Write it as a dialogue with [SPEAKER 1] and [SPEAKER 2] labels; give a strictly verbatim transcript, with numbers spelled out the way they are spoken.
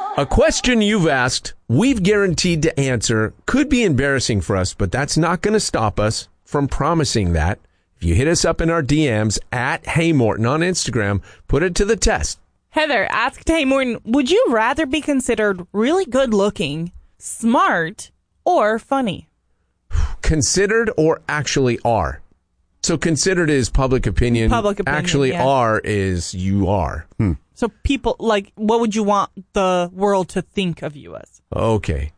[SPEAKER 1] A question you've asked, we've guaranteed to answer. Could be embarrassing for us, but that's not going to stop us from promising that. If you hit us up in our D Ms at Hey Morton on Instagram, put it to the test.
[SPEAKER 2] Heather asked Hey Morton, would you rather be considered really good looking, smart, or funny?
[SPEAKER 1] Considered or actually are? So considered is public opinion.
[SPEAKER 2] Public opinion,
[SPEAKER 1] Actually
[SPEAKER 2] yeah.
[SPEAKER 1] are is you are. Hmm.
[SPEAKER 2] So people, like, what would you want the world to think of you as?
[SPEAKER 1] Okay.